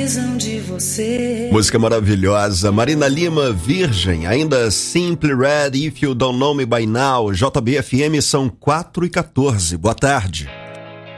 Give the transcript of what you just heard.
precisam de você. Música maravilhosa. Marina Lima, Virgem. Ainda Simply Red, If You Don't Know Me By Now. JBFM são 4h14. Boa tarde.